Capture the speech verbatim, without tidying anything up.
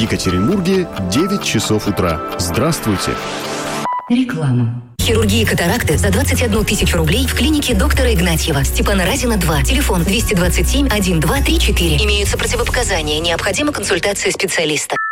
Екатеринбурге девять часов утра. Здравствуйте. Реклама. Хирургия катаракты за двадцать одну тысячу рублей в клинике доктора Игнатьева. Степана Разина, два. Телефон двести двадцать семь один два три четыре. Имеются противопоказания. Необходима консультация специалиста.